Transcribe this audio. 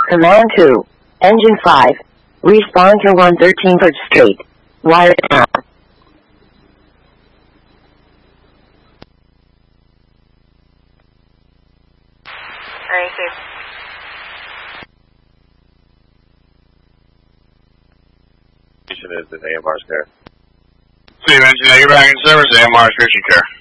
Command 2. Engine 5. Respawn to 113 Bridge Street. Wire down. Is the AMR's care. Steve, engineer, you're back in service. AMR's Richard care.